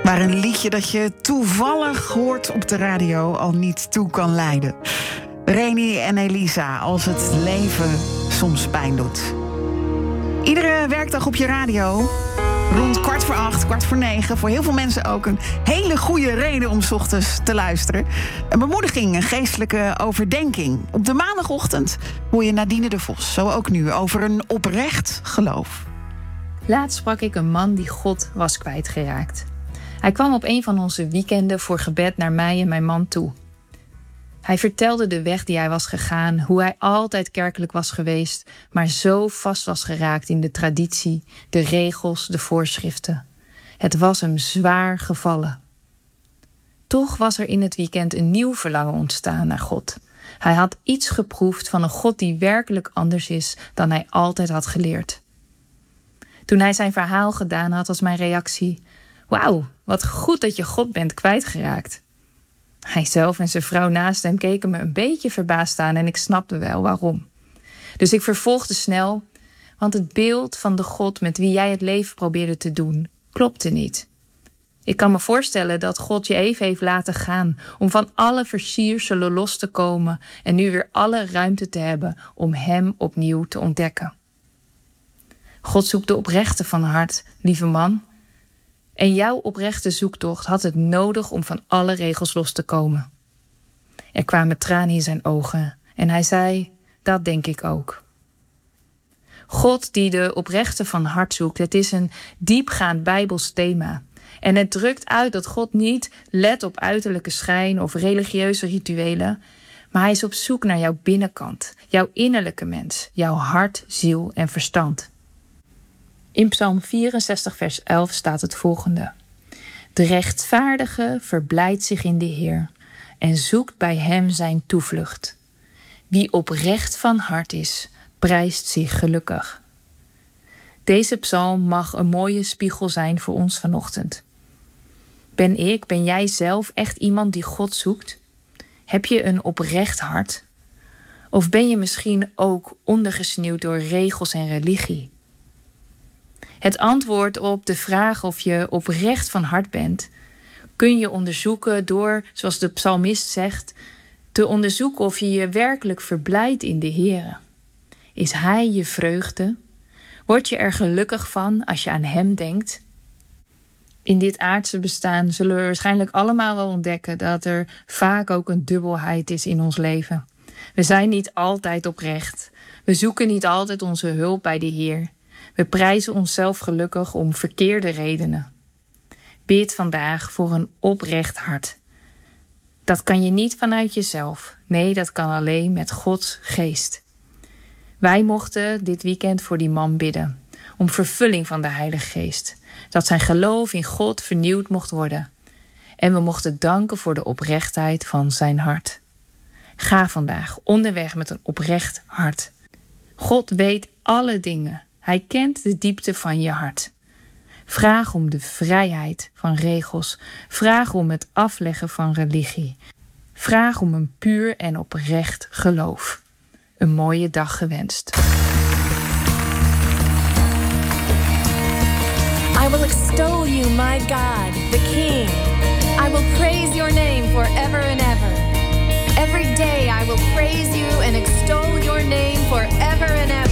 Waar een liedje dat je toevallig hoort op de radio al niet toe kan leiden. Reni en Elisa, als het leven soms pijn doet. Iedere werkdag op je radio, rond 7:15, 8:45... voor heel veel mensen ook een hele goede reden om 's ochtends te luisteren. Een bemoediging, een geestelijke overdenking. Op de maandagochtend hoor je Nadine de Vos, zo ook nu, over een oprecht geloof. Laatst sprak ik een man die God was kwijtgeraakt. Hij kwam op een van onze weekenden voor gebed naar mij en mijn man toe. Hij vertelde de weg die hij was gegaan, hoe hij altijd kerkelijk was geweest, maar zo vast was geraakt in de traditie, de regels, de voorschriften. Het was hem zwaar gevallen. Toch was er in het weekend een nieuw verlangen ontstaan naar God. Hij had iets geproefd van een God die werkelijk anders is dan hij altijd had geleerd. Toen hij zijn verhaal gedaan had, was mijn reactie: wauw, wat goed dat je God bent kwijtgeraakt. Hij zelf en zijn vrouw naast hem keken me een beetje verbaasd aan en ik snapte wel waarom. Dus ik vervolgde snel, want het beeld van de God met wie jij het leven probeerde te doen, klopte niet. Ik kan me voorstellen dat God je even heeft laten gaan om van alle versierselen los te komen en nu weer alle ruimte te hebben om hem opnieuw te ontdekken. God zoekt de oprechte van hart, lieve man. En jouw oprechte zoektocht had het nodig om van alle regels los te komen. Er kwamen tranen in zijn ogen en hij zei: dat denk ik ook. God die de oprechte van hart zoekt, het is een diepgaand Bijbels thema. En het drukt uit dat God niet let op uiterlijke schijn of religieuze rituelen, maar hij is op zoek naar jouw binnenkant, jouw innerlijke mens, jouw hart, ziel en verstand. In Psalm 64 vers 11 staat het volgende: de rechtvaardige verblijdt zich in de Heer en zoekt bij hem zijn toevlucht. Wie oprecht van hart is, prijst zich gelukkig. Deze psalm mag een mooie spiegel zijn voor ons vanochtend. Ben jij zelf echt iemand die God zoekt? Heb je een oprecht hart? Of ben je misschien ook ondergesneeuwd door regels en religie? Het antwoord op de vraag of je oprecht van hart bent, kun je onderzoeken door, zoals de psalmist zegt, te onderzoeken of je je werkelijk verblijdt in de Heere. Is Hij je vreugde? Word je er gelukkig van als je aan Hem denkt? In dit aardse bestaan zullen we waarschijnlijk allemaal wel ontdekken dat er vaak ook een dubbelheid is in ons leven. We zijn niet altijd oprecht. We zoeken niet altijd onze hulp bij de Heer. We prijzen onszelf gelukkig om verkeerde redenen. Bid vandaag voor een oprecht hart. Dat kan je niet vanuit jezelf. Nee, dat kan alleen met Gods geest. Wij mochten dit weekend voor die man bidden, om vervulling van de Heilige Geest. Dat zijn geloof in God vernieuwd mocht worden. En we mochten danken voor de oprechtheid van zijn hart. Ga vandaag onderweg met een oprecht hart. God weet alle dingen. Hij kent de diepte van je hart. Vraag om de vrijheid van regels. Vraag om het afleggen van religie. Vraag om een puur en oprecht geloof. Een mooie dag gewenst. I will extol you, my God, the King. I will praise your name forever and ever. Every day I will praise you and extol your name forever and ever.